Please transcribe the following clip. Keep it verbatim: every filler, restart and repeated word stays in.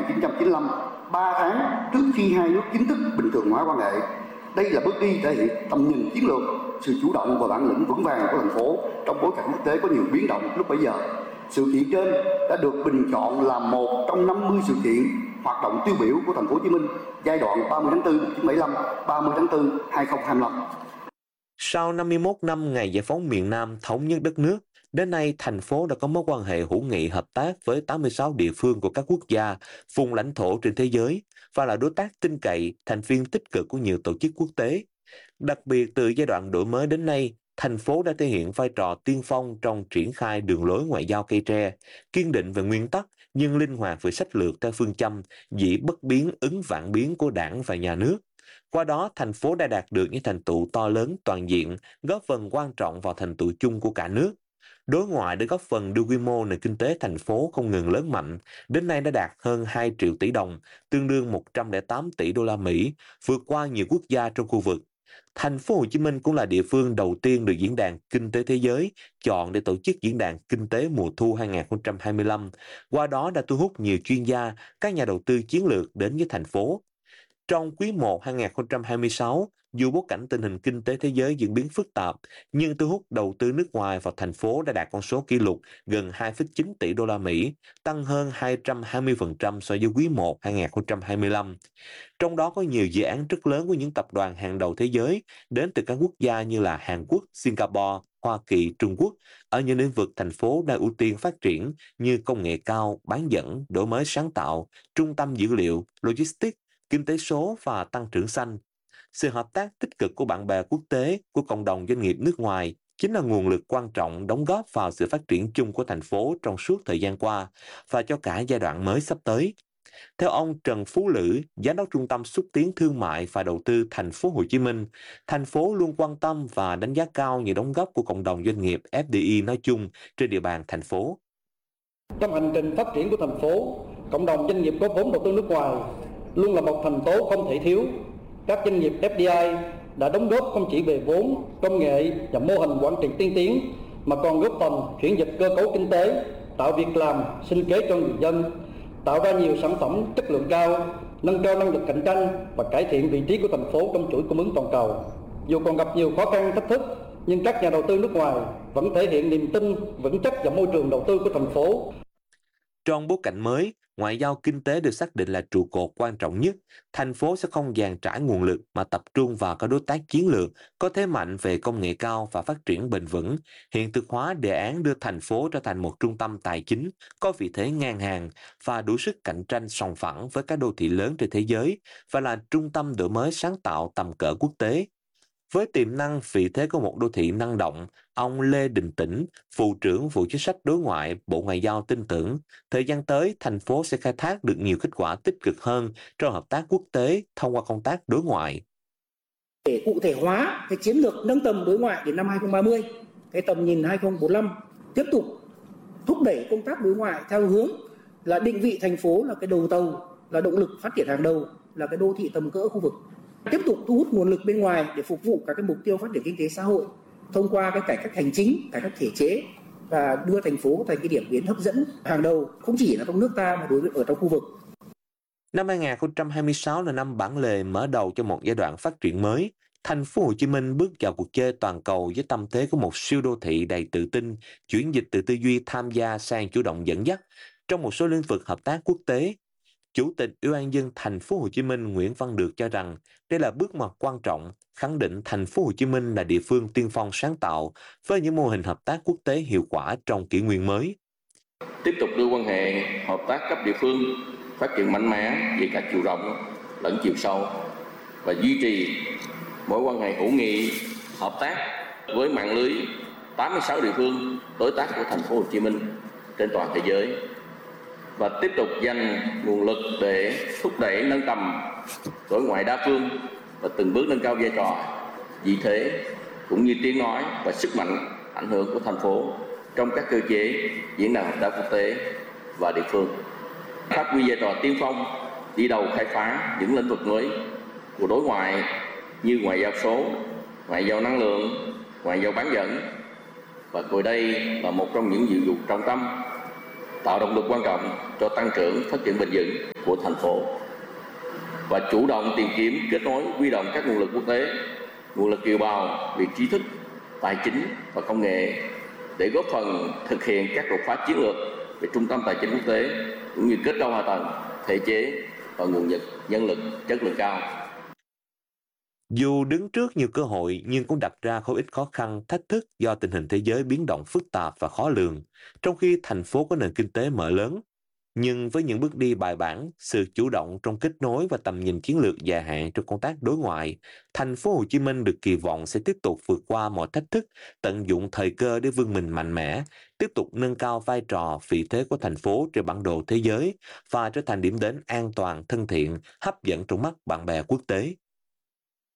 nghìn chín trăm chín mươi lăm, ba tháng trước khi hai nước chính thức bình thường hóa quan hệ. Đây là bước đi thể hiện tầm nhìn chiến lược, sự chủ động và bản lĩnh vững vàng của thành phố trong bối cảnh quốc tế có nhiều biến động lúc bấy giờ. Sự kiện trên đã được bình chọn là một trong năm mươi sự kiện hoạt động tiêu biểu của thành phố Hồ Chí Minh giai đoạn ba mươi tháng tư một nghìn chín trăm bảy mươi lăm, ba mươi tháng tư năm hai nghìn không trăm hai mươi lăm. Sau năm mươi mốt năm ngày giải phóng miền Nam thống nhất đất nước, đến nay thành phố đã có mối quan hệ hữu nghị hợp tác với tám mươi sáu địa phương của các quốc gia, vùng lãnh thổ trên thế giới và là đối tác tin cậy, thành viên tích cực của nhiều tổ chức quốc tế. Đặc biệt từ giai đoạn đổi mới đến nay, thành phố đã thể hiện vai trò tiên phong trong triển khai đường lối ngoại giao cây tre, kiên định về nguyên tắc nhưng linh hoạt về sách lược theo phương châm dĩ bất biến ứng vạn biến của Đảng và nhà nước. Qua đó, thành phố đã đạt được những thành tựu to lớn toàn diện, góp phần quan trọng vào thành tựu chung của cả nước. Đối ngoại đã góp phần đưa quy mô nền kinh tế thành phố không ngừng lớn mạnh, đến nay đã đạt hơn hai triệu tỷ đồng, tương đương một trăm lẻ tám tỷ đô la Mỹ, vượt qua nhiều quốc gia trong khu vực. Thành phố Hồ Chí Minh cũng là địa phương đầu tiên được Diễn đàn Kinh tế Thế giới chọn để tổ chức Diễn đàn Kinh tế mùa thu hai nghìn không trăm hai mươi lăm, qua đó đã thu hút nhiều chuyên gia, các nhà đầu tư chiến lược đến với thành phố. Trong quý một hai nghìn không trăm hai mươi sáu, dù bối cảnh tình hình kinh tế thế giới diễn biến phức tạp, nhưng thu hút đầu tư nước ngoài vào thành phố đã đạt con số kỷ lục gần hai phẩy chín tỷ đô la Mỹ, tăng hơn hai trăm hai mươi phần trăm so với quý một hai nghìn không trăm hai mươi lăm. Trong đó có nhiều dự án rất lớn của những tập đoàn hàng đầu thế giới đến từ các quốc gia như là Hàn Quốc, Singapore, Hoa Kỳ, Trung Quốc ở những lĩnh vực thành phố đang ưu tiên phát triển như công nghệ cao, bán dẫn, đổi mới sáng tạo, trung tâm dữ liệu, logistics, kinh tế số và tăng trưởng xanh. Sự hợp tác tích cực của bạn bè quốc tế, của cộng đồng doanh nghiệp nước ngoài chính là nguồn lực quan trọng đóng góp vào sự phát triển chung của thành phố trong suốt thời gian qua và cho cả giai đoạn mới sắp tới. Theo ông Trần Phú Lữ, Giám đốc Trung tâm Xúc tiến Thương mại và Đầu tư Thành phố Hồ Chí Minh, thành phố luôn quan tâm và đánh giá cao những đóng góp của cộng đồng doanh nghiệp ép đê i nói chung trên địa bàn thành phố. Trong hành trình phát triển của thành phố, cộng đồng doanh nghiệp có vốn đầu tư nước ngoài luôn là một thành tố không thể thiếu. Các doanh nghiệp ép đê i đã đóng góp không chỉ về vốn, công nghệ và mô hình quản trị tiên tiến, mà còn góp phần chuyển dịch cơ cấu kinh tế, tạo việc làm, sinh kế cho người dân, tạo ra nhiều sản phẩm chất lượng cao, nâng cao năng lực cạnh tranh và cải thiện vị trí của thành phố trong chuỗi cung ứng toàn cầu. Dù còn gặp nhiều khó khăn thách thức, nhưng các nhà đầu tư nước ngoài vẫn thể hiện niềm tin vững chắc vào môi trường đầu tư của thành phố. Trong bối cảnh mới, ngoại giao kinh tế được xác định là trụ cột quan trọng nhất. Thành phố sẽ không dàn trải nguồn lực mà tập trung vào các đối tác chiến lược có thế mạnh về công nghệ cao và phát triển bền vững, hiện thực hóa đề án đưa thành phố trở thành một trung tâm tài chính có vị thế ngang hàng và đủ sức cạnh tranh sòng phẳng với các đô thị lớn trên thế giới và là trung tâm đổi mới sáng tạo tầm cỡ quốc tế. Với tiềm năng vị thế của một đô thị năng động, ông Lê Đình Tĩnh, Vụ trưởng Vụ Chính sách Đối ngoại, Bộ Ngoại giao tin tưởng, thời gian tới, thành phố sẽ khai thác được nhiều kết quả tích cực hơn trong hợp tác quốc tế thông qua công tác đối ngoại. Để cụ thể hóa cái chiến lược nâng tầm đối ngoại đến năm hai nghìn không trăm ba mươi, cái tầm nhìn hai nghìn không trăm bốn mươi lăm, tiếp tục thúc đẩy công tác đối ngoại theo hướng là định vị thành phố là cái đầu tàu, là động lực phát triển hàng đầu, là cái đô thị tầm cỡ khu vực. Tiếp tục thu hút nguồn lực bên ngoài để phục vụ các cái mục tiêu phát triển kinh tế xã hội thông qua cái cải cách hành chính, cải cách thể chế và đưa thành phố thành cái điểm đến hấp dẫn hàng đầu không chỉ là trong nước ta mà đối với ở trong khu vực. Năm hai nghìn không trăm hai mươi sáu là năm bản lề mở đầu cho một giai đoạn phát triển mới. Thành phố Hồ Chí Minh bước vào cuộc chơi toàn cầu với tâm thế của một siêu đô thị đầy tự tin, chuyển dịch từ tư duy tham gia sang chủ động dẫn dắt trong một số lĩnh vực hợp tác quốc tế. Chủ tịch Ủy ban nhân dân Thành phố Hồ Chí Minh Nguyễn Văn Được cho rằng đây là bước ngoặt quan trọng, khẳng định Thành phố Hồ Chí Minh là địa phương tiên phong sáng tạo với những mô hình hợp tác quốc tế hiệu quả trong kỷ nguyên mới. Tiếp tục đưa quan hệ hợp tác cấp địa phương phát triển mạnh mẽ về cả chiều rộng lẫn chiều sâu và duy trì mối quan hệ hữu nghị hợp tác với mạng lưới tám mươi sáu địa phương đối tác của Thành phố Hồ Chí Minh trên toàn thế giới, và tiếp tục dành nguồn lực để thúc đẩy nâng tầm đối ngoại đa phương và từng bước nâng cao vai trò, vị thế cũng như tiếng nói và sức mạnh ảnh hưởng của thành phố trong các cơ chế diễn đàn hợp tác quốc tế và địa phương. Phát huy vai trò tiên phong, đi đầu khai phá những lĩnh vực mới của đối ngoại như ngoại giao số, ngoại giao năng lượng, ngoại giao bán dẫn, và coi đây là một trong những nhiệm vụ trọng tâm tạo động lực quan trọng cho tăng trưởng phát triển bền vững của thành phố và chủ động tìm kiếm kết nối huy động các nguồn lực quốc tế, nguồn lực kiều bào về trí thức, tài chính và công nghệ để góp phần thực hiện các đột phá chiến lược về trung tâm tài chính quốc tế cũng như kết cấu hạ tầng, thể chế và nguồn lực nhân lực chất lượng cao. Dù đứng trước nhiều cơ hội nhưng cũng đặt ra không ít khó khăn, thách thức do tình hình thế giới biến động phức tạp và khó lường, trong khi thành phố có nền kinh tế mở lớn. Nhưng với những bước đi bài bản, sự chủ động trong kết nối và tầm nhìn chiến lược dài hạn trong công tác đối ngoại, thành phố Hồ Chí Minh được kỳ vọng sẽ tiếp tục vượt qua mọi thách thức, tận dụng thời cơ để vươn mình mạnh mẽ, tiếp tục nâng cao vai trò, vị thế của thành phố trên bản đồ thế giới và trở thành điểm đến an toàn, thân thiện, hấp dẫn trong mắt bạn bè quốc tế.